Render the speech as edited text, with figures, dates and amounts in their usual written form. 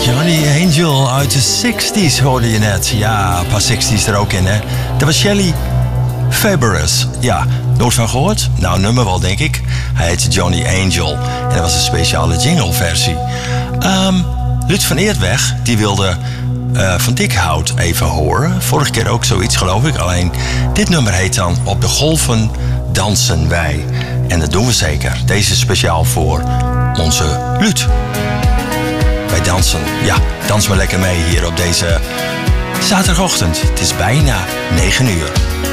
Johnny Angel uit de 60s hoorde je net. Ja, een paar 60s er ook in, hè. Dat was Shelley Fabares. Ja, nooit van gehoord? Nou, nummer wel, denk ik. Hij heette Johnny Angel. En dat was een speciale jingle-versie. Lut van Eertweg, die wilde Van Dikhout even horen. Vorige keer ook zoiets, geloof ik. Alleen, dit nummer heet dan Op de golven dansen wij. En dat doen we zeker. Deze is speciaal voor onze Lut. Wij dansen. Ja, dans maar lekker mee hier op deze zaterdagochtend. Het is bijna 9 uur.